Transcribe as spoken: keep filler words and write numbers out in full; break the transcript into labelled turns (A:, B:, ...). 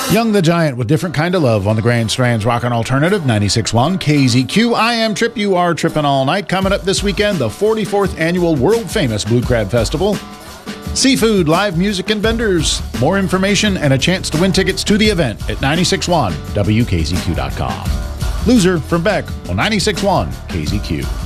A: Young the Giant with Different Kind of Love on the Grand Strands Rockin' Alternative ninety-six point one K Z Q. I am Trip, you are tripping all night. Coming up this weekend, the forty-fourth Annual World Famous Blue Crab Festival. Seafood, live music, and vendors. More information and a chance to win tickets to the event at ninety-six point one W K Z Q dot com. Loser from Beck on ninety-six point one K Z Q.